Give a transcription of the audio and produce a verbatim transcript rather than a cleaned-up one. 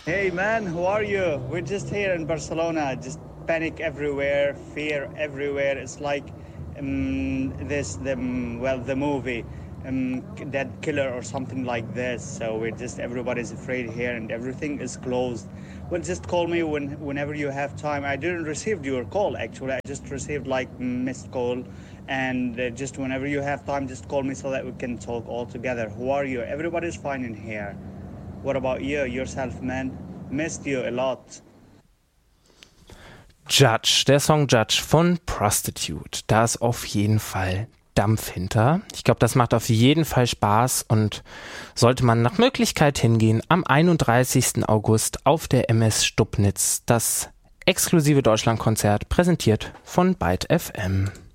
Hey man, how are you? We're just here in Barcelona, just panic everywhere, fear everywhere. It's like um, this, the um, well, the movie, um, Dead Killer or something like this. So we're just everybody's afraid here, and everything is closed. Well, just call me when whenever you have time. I didn't receive your call actually. I just received like missed call, and uh, just whenever you have time, just call me so that we can talk all together. Who are you? Everybody's fine in here. What about you, yourself, man? Missed you a lot. Judge, der Song Judge von Prostitute. Da ist auf jeden Fall Dampf hinter. Ich glaube, das macht auf jeden Fall Spaß und sollte man nach Möglichkeit hingehen, am einunddreißigsten August auf der M S Stubnitz das exklusive Deutschlandkonzert, präsentiert von Byte F M.